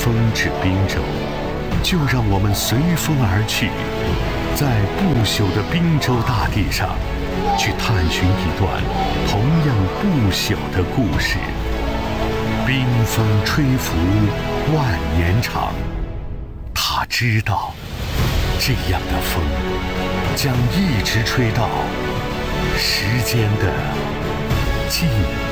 风至滨州，就让我们随风而去，在不朽的滨州大地上，去探寻一段同样不朽的故事。冰风吹拂万年长，他知道，这样的风将一直吹到时间的尽头。